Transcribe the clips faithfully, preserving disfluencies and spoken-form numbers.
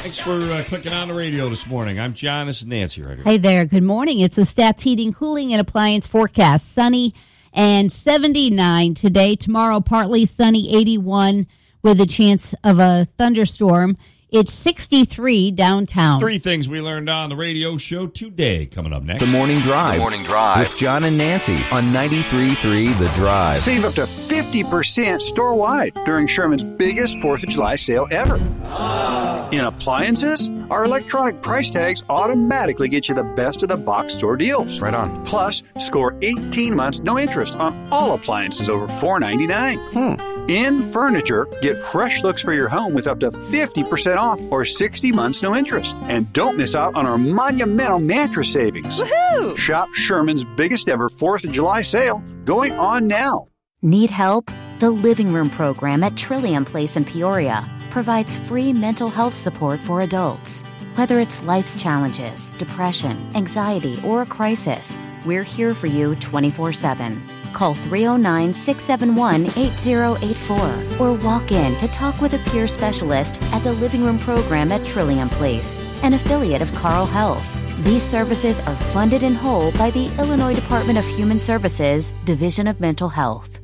Thanks for uh, clicking on the radio this morning. I'm John. This is Nancy right here. Hey there. Good morning. It's a Stats Heating, Cooling, and Appliance forecast. Sunny and seventy-nine today. Tomorrow, partly sunny, eighty-one with a chance of a thunderstorm. It's sixty-three downtown. Three things we learned on the radio show today coming up next. The Morning Drive. The Morning Drive. With John and Nancy on ninety-three point three The Drive. Save up to fifty percent store-wide during Sherman's biggest fourth of July sale ever. In appliances, our electronic price tags automatically get you the best of the box store deals. Right on. Plus, score eighteen months no interest on all appliances over four ninety-nine. Hmm. In furniture, get fresh looks for your home with up to fifty percent off or sixty months no interest. And don't miss out on our monumental mattress savings. Woohoo! Shop Sherman's biggest ever fourth of July sale going on now. Need help? The Living Room program at Trillium Place in Peoria provides free mental health support for adults. Whether it's life's challenges, depression, anxiety, or a crisis, we're here for you twenty-four seven. Call three oh nine, six seven one, eight oh eight four or walk in to talk with a peer specialist at the Living Room program at Trillium Place, an affiliate of Carle Health. These services are funded in whole by the Illinois Department of Human Services, Division of Mental Health.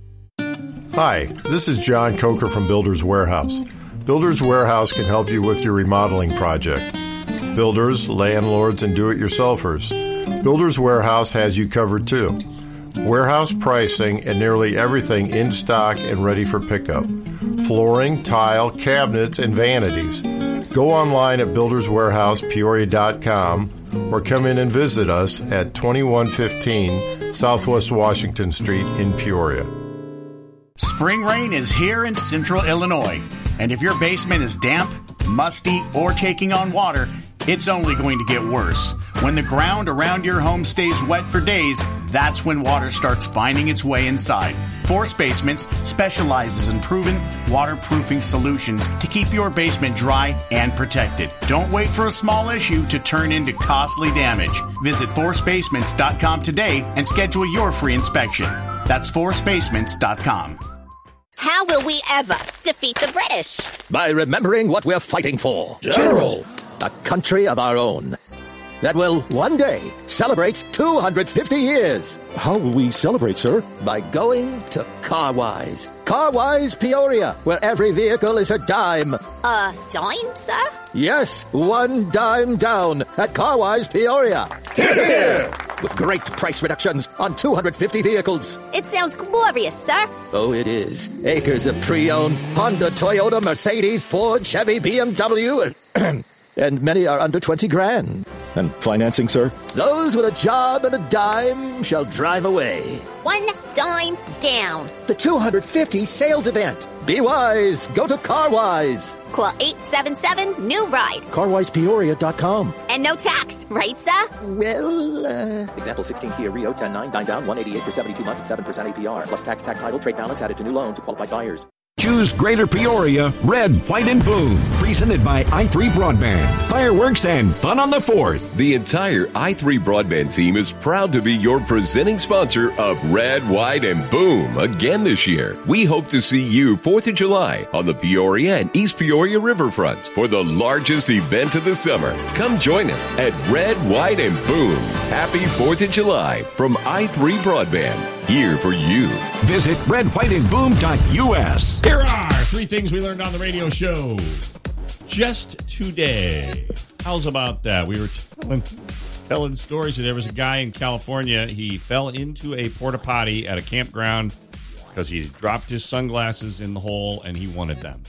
Hi, this is John Coker from Builders Warehouse. Builders Warehouse can help you with your remodeling project. Builders, landlords, and do-it-yourselfers. Builders Warehouse has you covered too. Warehouse pricing and nearly everything in stock and ready for pickup. Flooring, tile, cabinets, and vanities. Go online at builders warehouse peoria dot com or come in and visit us at twenty-one fifteen Southwest Washington Street in Peoria. Spring rain is here in central Illinois, and if your basement is damp, musty, or taking on water, it's only going to get worse. When the ground around your home stays wet for days, that's when water starts finding its way inside. Force Basements specializes in proven waterproofing solutions to keep your basement dry and protected. Don't wait for a small issue to turn into costly damage. Visit force basements dot com today and schedule your free inspection. That's force basements dot com. How will we ever defeat the British? By remembering what we're fighting for. General. A country of our own that will one day celebrate two hundred fifty years. How will we celebrate, sir? By going to Carwise. Carwise Peoria, where every vehicle is a dime. A dime, sir? Yes, one dime down at Carwise Peoria. Hear, hear. With great price reductions on two hundred fifty vehicles. It sounds glorious, sir. Oh, it is. Acres of pre-owned Honda, Toyota, Mercedes, Ford, Chevy, B M W, and... and many are under twenty grand. And financing, sir? Those with a job and a dime shall drive away. One dime down. The two hundred fifty sales event. Be wise. Go to Carwise. Call eight seven seven, new ride. carwise peoria dot com. And no tax, right, sir? Well, uh... Example sixteen Kia Rio ten nine, nine down, one eighty-eight for seventy-two months at seven percent A P R. Plus tax, tax title, trade balance added to new loan to qualified buyers. Choose Greater Peoria, Red, White, and Boom. Presented by i three Broadband. Fireworks and fun on the fourth. The entire i three Broadband team is proud to be your presenting sponsor of Red, White, and Boom again this year. We hope to see you fourth of July on the Peoria and East Peoria Riverfront for the largest event of the summer. Come join us at Red, White, and Boom. Happy fourth of July from i three Broadband. Here for you. Visit red white and boom dot U S. Here are three things we learned on the radio show just today. How's about that? We were telling, telling stories. There was a guy in California. He fell into a porta potty at a campground because he dropped his sunglasses in the hole and he wanted them.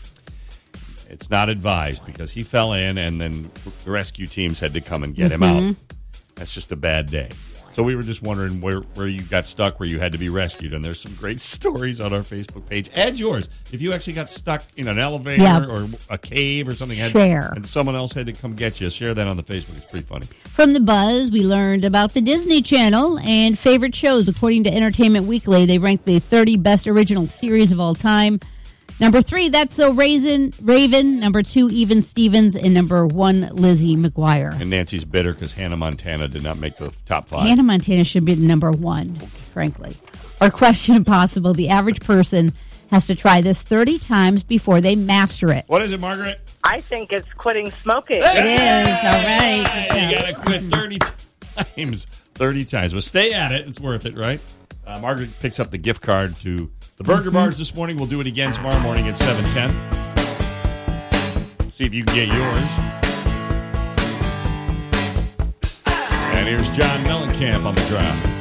It's not advised because he fell in and then the rescue teams had to come and get mm-hmm. him out. That's just a bad day. So we were just wondering where, where you got stuck, where you had to be rescued. And there's some great stories on our Facebook page. Add yours. If you actually got stuck in an elevator yep. or a cave or something, had, share. and someone else had to come get you, share that on the Facebook. It's pretty funny. From the Buzz, we learned about the Disney Channel and favorite shows. According to Entertainment Weekly, they ranked the thirty best original series of all time. Number three, That's So Raisin, Raven. Number two, Even Stevens. And number one, Lizzie McGuire. And Nancy's bitter because Hannah Montana did not make the top five. Hannah Montana should be number one, frankly. Or Question Impossible. The average person has to try this thirty times before they master it. What is it, Margaret? I think it's quitting smoking. It is. All right. You got to quit thirty times. thirty times. Well, stay at it. It's worth it, right? Uh, Margaret picks up the gift card to the Burger Bars this morning. We'll do it again tomorrow morning at seven ten. See if you can get yours. And here's John Mellencamp on the drive.